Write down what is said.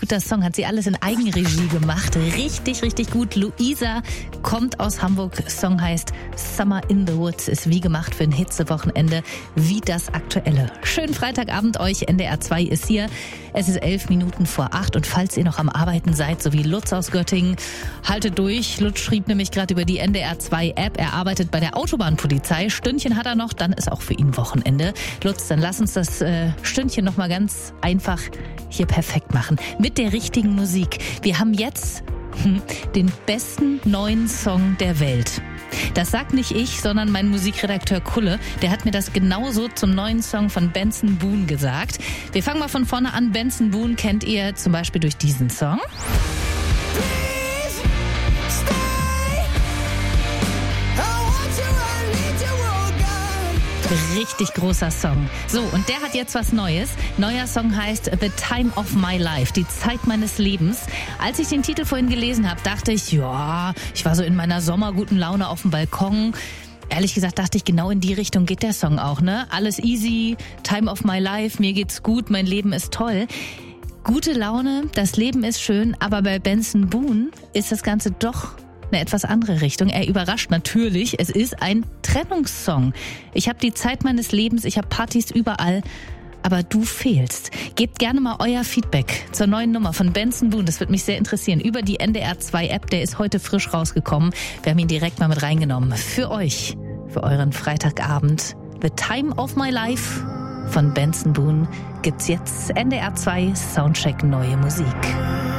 guter Song. Hat sie alles in Eigenregie gemacht. Richtig, richtig gut. Luisa kommt aus Hamburg. Song heißt Summer in the Woods. Ist wie gemacht für ein Hitzewochenende, wie das aktuelle. Schönen Freitagabend euch. NDR 2 ist hier. Es ist 7:11 und falls ihr noch am Arbeiten seid, so wie Lutz aus Göttingen, haltet durch. Lutz schrieb nämlich gerade über die NDR 2 App. Er arbeitet bei der Autobahnpolizei. Stündchen hat er noch, dann ist auch für ihn Wochenende. Lutz, dann lass uns das Stündchen noch mal ganz einfach hier perfekt machen. Mit der richtigen Musik. Wir haben jetzt den besten neuen Song der Welt. Das sagt nicht ich, sondern mein Musikredakteur Kulle. Der hat mir das genauso zum neuen Song von Benson Boone gesagt. Wir fangen mal von vorne an. Benson Boone kennt ihr zum Beispiel durch diesen Song. Richtig großer Song. So, und der hat jetzt was Neues. Neuer Song heißt The Time of My Life, die Zeit meines Lebens. Als ich den Titel vorhin gelesen habe, dachte ich, ja, ich war so in meiner sommerguten Laune auf dem Balkon. Ehrlich gesagt dachte ich, genau in die Richtung geht der Song auch, ne? Alles easy, Time of My Life, mir geht's gut, mein Leben ist toll. Gute Laune, das Leben ist schön, aber bei Benson Boone ist das Ganze doch eine etwas andere Richtung. Er überrascht natürlich. Es ist ein Trennungssong. Ich habe die Zeit meines Lebens, ich habe Partys überall, aber du fehlst. Gebt gerne mal euer Feedback zur neuen Nummer von Benson Boone. Das würde mich sehr interessieren. Über die NDR 2 App, der ist heute frisch rausgekommen. Wir haben ihn direkt mal mit reingenommen. Für euch, für euren Freitagabend. The Time of My Life von Benson Boone gibt's jetzt. NDR 2 Soundcheck neue Musik.